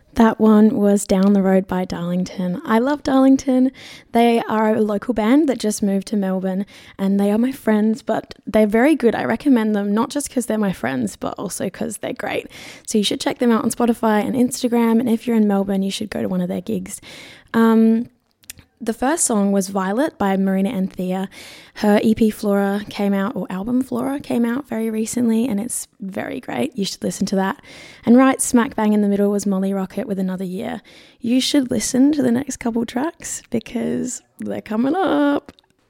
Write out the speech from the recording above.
That one was Down the Road by Darlington. I love Darlington. They are a local band that just moved to Melbourne, and they are my friends, but they're very good. I recommend them, not just because they're my friends, but also because they're great. So you should check them out on Spotify and Instagram, and if you're in Melbourne, you should go to one of their gigs. The first song was Violet by Marina and Thea. Her EP Flora came out, or album Flora came out very recently, and it's very great. You should listen to that. And right smack bang in the middle was Molly Rocket with Another Year. You should listen to the next couple tracks because they're coming up.